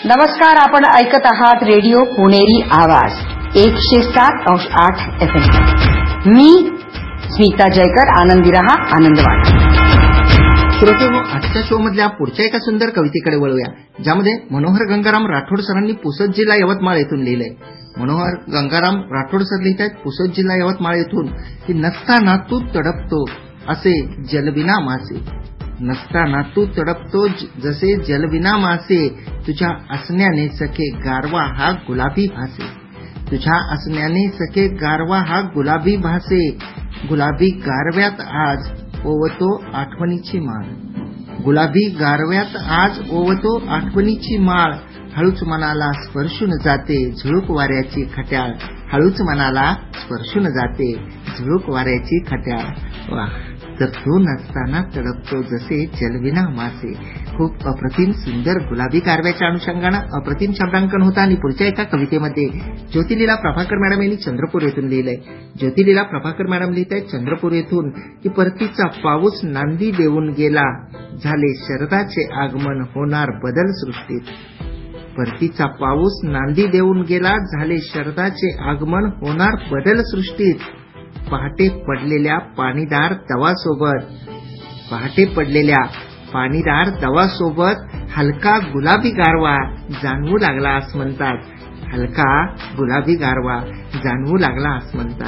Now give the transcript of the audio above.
नमस्कार, आपण ऐकत आहात रेडिओ पुणेरी आवाज 107.8 FM. मी स्मिता जयकर. आनंदी रहा, आनंद वाटा. श्रोतेहो, आजच्या शो मधल्या पुढच्या एका सुंदर कवितेकडे वळूया, ज्यामध्ये मनोहर गंगाराम राठोड सरांनी पुसद जिल्हा यवतमाळ येथून लिहिलंय. मनोहर गंगाराम राठोड सर लिहित आहेत पुसद जिल्हा यवतमाळ येथून की नसताना तू तडपतो असे जलविना मासे. नसताना तू तडपतो जसे जलविना मासे, तुझ्या असण्याने सखे गारवा हा गुलाबी भासे. तुझ्या असण्याने सखे गारवा हा गुलाबी भासे. गुलाबी गारव्यात आज ओवतो आठवणीची माळ. गुलाबी गारव्यात आज ओवतो आठवणीची माळ. हळूच मनाला स्पर्शून जाते झुळूक वाऱ्याची खट्याळ. हळूच मनाला स्पर्शून जाते झुळूक वाऱ्याची खट्याळ. वा, तर तो नसताना तडपतो जसे जलविना मासे. खूप अप्रतिम सुंदर गुलाबी गारव्याच्या अनुषंगानं अप्रतिम शब्दांकन होतं. आणि पुढच्या एका कवितेमध्ये ज्योतिलीला प्रभाकर मॅडम यांनी चंद्रपूर येथून लिहिलंय. ज्योतिलीला प्रभाकर मॅडम लिहित आहेत चंद्रपूर येथून की परतीचा पाऊस नांदी देऊन गेला, झाले शरदाचे आगमन होणार बदल सृष्टीत. परतीचा पाऊस नांदी देऊन गेला, झाले शरदाचे आगमन होणार बदल सृष्टीत. पहाटे पडलेल्या पाणीदार दवासोबत, पहाटे पडलेल्या पाणीदार दवासोबत हलका गुलाबी गारवा जाणवू लागला आसमंतात. हलका गुलाबी गारवा जाणवू लागला आसमंतात.